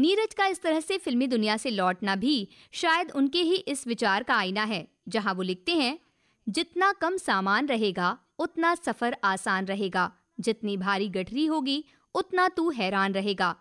नीरज का इस तरह से फिल्मी दुनिया से लौटना भी शायद उनके ही इस विचार का आईना है, जहां वो लिखते हैं, जितना कम सामान रहेगा उतना सफर आसान रहेगा, जितनी भारी गठरी होगी उतना तू हैरान रहेगा,